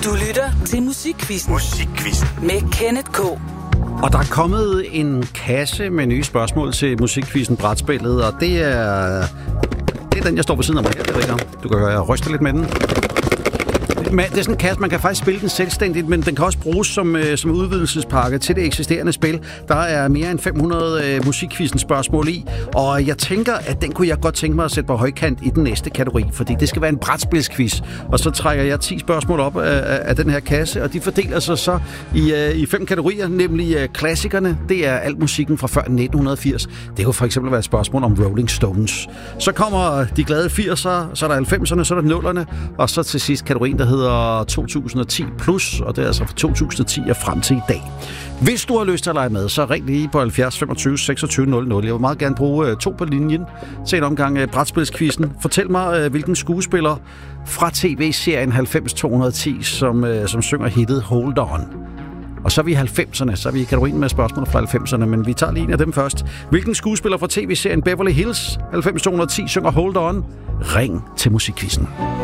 Du lytter til Musikquizzen. Med Kenneth K. Og der er kommet en kasse med nye spørgsmål til Musikquizzen brætspillet, og det er den, jeg står ved siden af mig her. Jeg ved ikke, om du kan høre, jeg ryster lidt med den. Det er sådan en kasse, man kan faktisk spille den selvstændigt, men den kan også bruges som udvidelsespakke til det eksisterende spil. Der er mere end 500 Musikquizzen spørgsmål i, og jeg tænker, at den kunne jeg godt tænke mig at sætte på højkant i den næste kategori, fordi det skal være en brætspilsquiz. Og så trækker jeg 10 spørgsmål op af den her kasse, og de fordeler sig så i 5 kategorier, nemlig klassikerne. Det er al musikken fra før 1980. Det kunne for eksempel være et spørgsmål om Rolling Stones. Så kommer de glade 80'ere, så er der 90'erne, så er der 0'erne, og så til sidst kategorien, der hedder 2010 plus, og det er altså fra 2010 og frem til i dag. Hvis du har lyst til at lege med, så ring lige på 70 25 26 00. Jeg vil meget gerne bruge 2 på linjen til en omgang brætspilsquizzen. Fortæl mig, hvilken skuespiller fra tv-serien 90-210, som synger hittet Hold On. Og så er vi i 90'erne, så er vi i kategorien med spørgsmål fra 90'erne, men vi tager lige en af dem først. Hvilken skuespiller fra tv-serien Beverly Hills 90-210 synger Hold On? Ring til Musikquizzen.